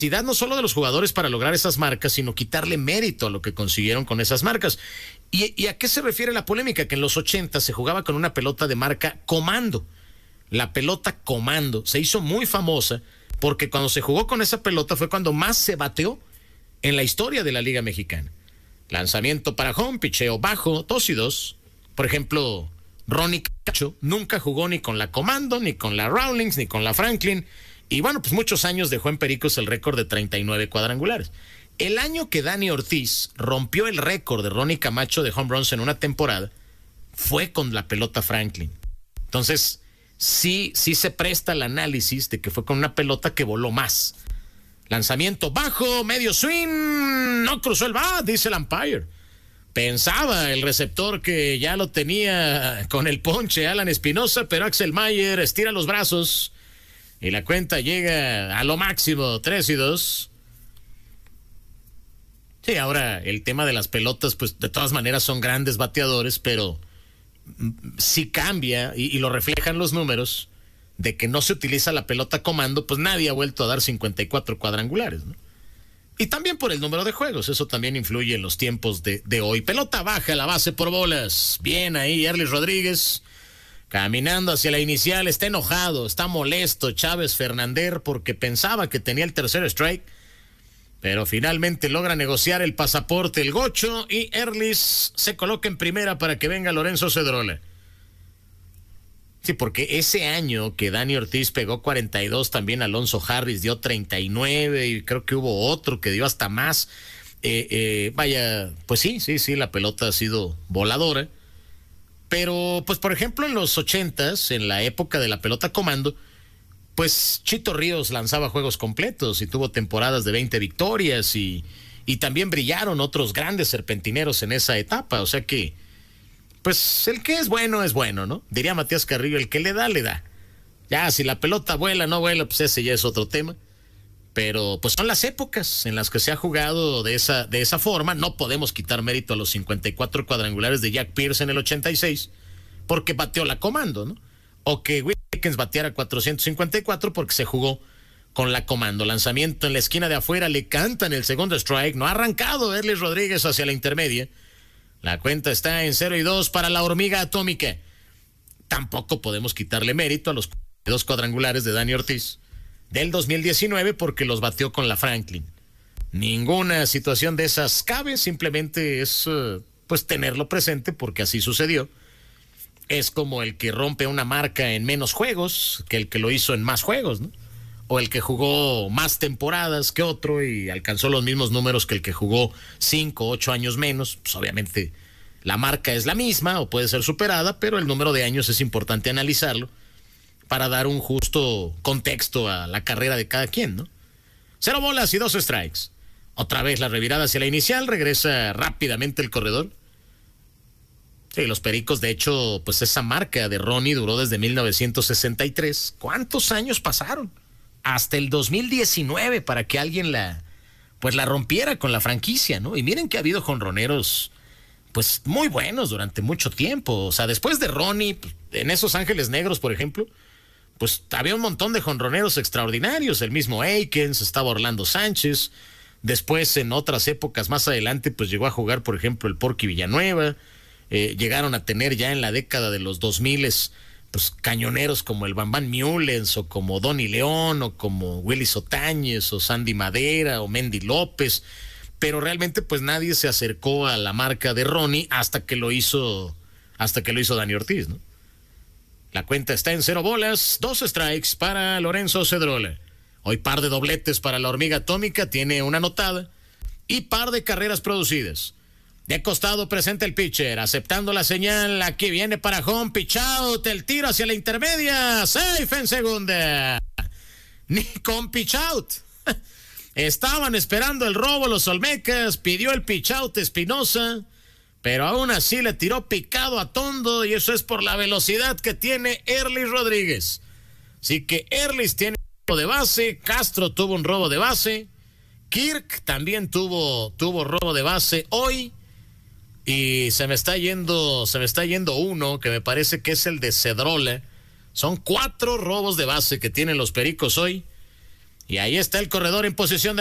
no solo de los jugadores para lograr esas marcas, sino quitarle mérito a lo que consiguieron con esas marcas. ¿Y a qué se refiere la polémica? Que en los 80 se jugaba con una pelota de marca Comando. La pelota Comando se hizo muy famosa porque cuando se jugó con esa pelota fue cuando más se bateó en la historia de la Liga Mexicana. Lanzamiento para home, picheo bajo, 2-2. Por ejemplo, Ronnie Cacho nunca jugó ni con la Comando, ni con la Rawlings, ni con la Franklin. Y bueno, pues muchos años dejó en Pericos el récord de 39 cuadrangulares. El año que Dani Ortiz rompió el récord de Ronnie Camacho de home runs en una temporada fue con la pelota Franklin. Entonces, sí se presta el análisis de que fue con una pelota que voló más. Lanzamiento bajo, medio swing, no cruzó el bat, dice el umpire. Pensaba el receptor que ya lo tenía con el ponche Alan Espinosa, pero Axel Mayer estira los brazos y la cuenta llega a lo máximo, 3-2. Sí, ahora el tema de las pelotas, pues de todas maneras son grandes bateadores, pero sí cambia y lo reflejan los números de que no se utiliza la pelota Comando, pues nadie ha vuelto a dar 54 cuadrangulares, ¿no? Y también por el número de juegos, eso también influye en los tiempos de hoy. Pelota baja, la base por bolas. Bien ahí, Erlis Rodríguez, caminando hacia la inicial, está enojado, está molesto Chávez Fernández porque pensaba que tenía el tercer strike, pero finalmente logra negociar el pasaporte, el gocho, y Erlis se coloca en primera para que venga Lorenzo Cedrola. Sí, porque ese año que Dani Ortiz pegó 42, también Alonso Harris dio 39 y creo que hubo otro que dio hasta más. Vaya, pues sí, la pelota ha sido voladora. Pero, pues por ejemplo, en los 80s, en la época de la pelota Comando, pues Chito Ríos lanzaba juegos completos y tuvo temporadas de 20 victorias y también brillaron otros grandes serpentineros en esa etapa. O sea que, pues el que es bueno, ¿no? Diría Matías Carrillo, el que le da, le da. Ya, si la pelota vuela, no vuela, pues ese ya es otro tema. Pero pues son las épocas en las que se ha jugado de esa forma. No podemos quitar mérito a los 54 cuadrangulares de Jack Pierce en el 86 porque bateó la Comando, ¿no? O que Wickens bateara 454 porque se jugó con la Comando. Lanzamiento en la esquina de afuera, le cantan el segundo strike. No ha arrancado Erlis Rodríguez hacia la intermedia. La cuenta está en 0-2 para la hormiga atómica. Tampoco podemos quitarle mérito a los 2 cuadrangulares de Dani Ortiz del 2019 porque los batió con la Franklin. Ninguna situación de esas cabe, simplemente es pues tenerlo presente porque así sucedió. Es como el que rompe una marca en menos juegos que el que lo hizo en más juegos, ¿no? O el que jugó más temporadas que otro y alcanzó los mismos números que el que jugó 5 o 8 años menos. Pues obviamente la marca es la misma o puede ser superada, pero el número de años es importante analizarlo para dar un justo contexto a la carrera de cada quien, ¿no? 0 bolas y 2 strikes. Otra vez la revirada hacia la inicial, regresa rápidamente el corredor. Sí, los Pericos, de hecho, pues esa marca de Ronnie duró desde 1963. ¿Cuántos años pasaron? Hasta el 2019 para que alguien la rompiera con la franquicia, ¿no? Y miren que ha habido jonroneros pues muy buenos durante mucho tiempo. O sea, después de Ronnie, en esos Ángeles Negros, por ejemplo, pues había un montón de jonroneros extraordinarios. El mismo Aikens, estaba Orlando Sánchez. Después, en otras épocas más adelante, pues llegó a jugar, por ejemplo, el Porky Villanueva. Llegaron a tener ya en la década de los 2000 pues cañoneros como el Bambán Mullens o como Donny León o como Willy Sotáñez o Sandy Madera o Mendy López, pero realmente pues nadie se acercó a la marca de Ronnie hasta que lo hizo Dani Ortiz, ¿no? La cuenta está en 0 bolas, 2 strikes para Lorenzo Cedrola. Hoy par de dobletes para la hormiga atómica, tiene una anotada y par de carreras producidas. De costado presenta el pitcher, aceptando la señal, aquí viene para home, pitch out, el tiro hacia la intermedia, safe en segunda. Ni con pitch out. Estaban esperando el robo los Olmecas, pidió el pitch out Espinosa, pero aún así le tiró picado a Tondo y eso es por la velocidad que tiene Erlis Rodríguez. Así que Erlis tiene un robo de base, Castro tuvo un robo de base, Kirk también tuvo robo de base hoy. Y se me está yendo uno que me parece que es el de Cedrola. Son 4 robos de base que tienen los Pericos hoy. Y ahí está el corredor en posición de